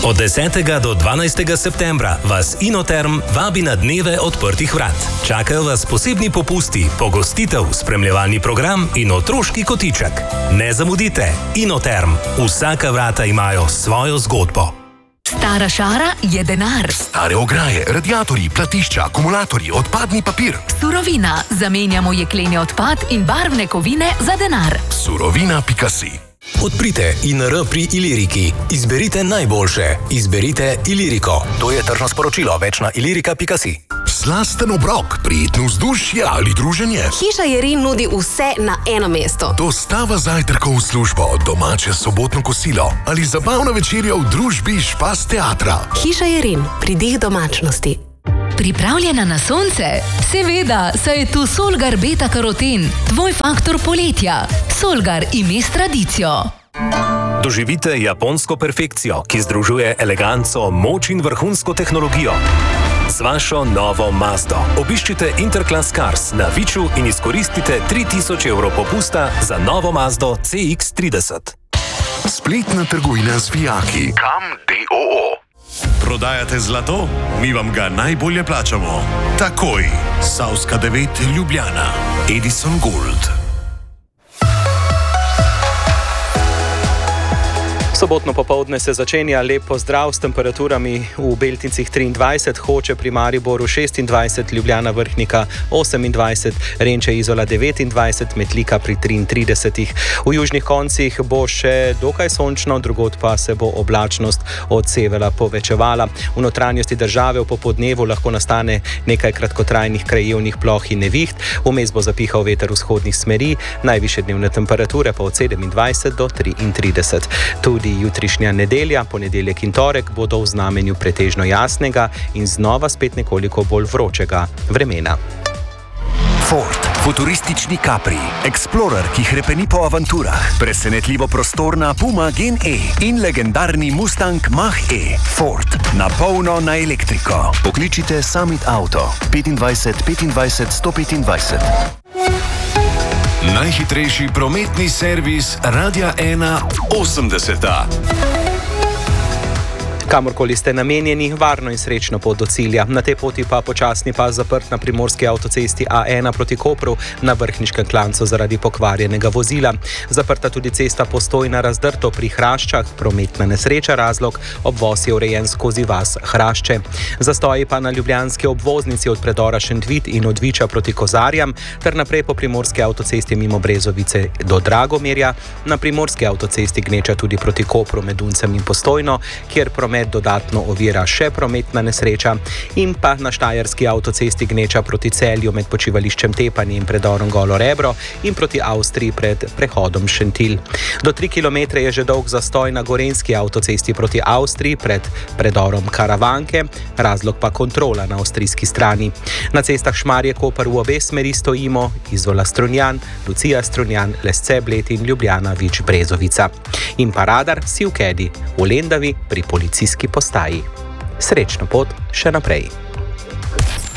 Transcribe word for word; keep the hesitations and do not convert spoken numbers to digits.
Od desetega do dvanajstega septembra vas Inoterm vabi na dneve odprtih vrat. Čakajo vas posebni popusti, pogostitev, spremljevalni program in otroški kotiček. Ne zamudite, Inoterm. Vsaka vrata imajo svojo zgodbo. Stara šara je denar. Stare ograje, radiatorji, platišča, akumulatorji, odpadni papir. Surovina. Zamenjamo jekleni odpad in barvne kovine za denar. Surovina pika si. Odprite I N R pri Iliriki. Izberite najboljše. Izberite Iliriko. To je tržno sporočilo. Več na ilirika pika si. Slasten obrok, prijetno vzdušje ali druženje. Hiša Jerin nudi vse na eno mesto. Dostava zajtrkov v službo, domače sobotno kosilo ali zabavna večerja v družbi Špas teatra. Hiša Jerin, pridih domačnosti. Pripravljena na sonce? Seveda, saj je tu Solgar beta karoten, tvoj faktor poletja. Solgar ime s tradicijo. Doživite japonsko perfekcijo, ki združuje eleganco, moč in vrhunsko tehnologijo. Z vašo novo Mazdo. Obiščite Interclass Cars na Viču in izkoristite tri tisoč evrov popusta za novo Mazdo C X trideset. Spletna trgovina z vijaki. Kam D O O. Prodajate zlato? Mi vam ga najbolje plačamo. Takoj. Savska devet Ljubljana. Edison Gold. Sobotno popoldne se začenja. Lep pozdrav s temperaturami v Beltincih triindvajset, Hoče pri Mariboru šestindvajset, Ljubljana Vrhnika osemindvajset, Renče Izola devetindvajset, Metlika pri triintridesetih. V južnih koncih bo še dokaj sončno, drugod pa se bo oblačnost od severa povečevala. V notranjosti države v popodnevu lahko nastane nekaj kratkotrajnih krajevnih ploh in neviht, vmes bo zapihal veter vzhodnih smeri, najvišje dnevne temperature pa od sedemindvajset do triintrideset. Tudi jutrišnja nedelja, ponedeljek in torek bodo v znamenju pretežno jasnega in znova spet nekoliko bolj vročega vremena. Ford, futuristični Capri, Explorer, ki hrepeni po avanturah, presenetljivo prostorna Puma Gen E in legendarni Mustang Mach-E. Ford, na polno na elektriko. Pokličite Summit Auto petindvajset petindvajset sto petindvajset. Najhitrejši prometni servis Radia ena osemdeseta. Kamorkoli ste namenjeni, varno in srečno pot do cilja. Na tej poti pa počasni pas zaprt na primorski avtocesti A ena proti Kopru na Vrhniškem klancu zaradi pokvarjenega vozila. Zaprta tudi cesta Postojna Razdrto pri Hraščah, prometna nesreča razlog, obvoz je urejen skozi vas Hrašče. Zastoji pa na ljubljanski obvoznici od predora Šentvid in od Viča proti Kozarjam ter naprej po primorski avtocesti mimo Brezovice do Dragomerja. Na primorski avtocesti gneča tudi proti Kopru med Duncem in Postojno, kjer promet dodatno ovira še prometna nesreča, in pa na štajerski avtocesti gneča proti Celju med počivališčem Tepanje in predorom Golo Rebro in proti Avstriji pred prehodom Šentilj. Do tri kilometre je že dolg zastoj na gorenjski avtocesti proti Avstriji pred predorom Karavanke, razlog pa kontrola na avstrijski strani. Na cestah Šmarje-Koper v obe smeri stojimo, Izola Strunjan, Lucija Strunjan, Lesce Bled in Ljubljana Vič Brezovica. In pa radar si v Kedi, v Lendavi pri policijski postaji. Srečno pot še naprej.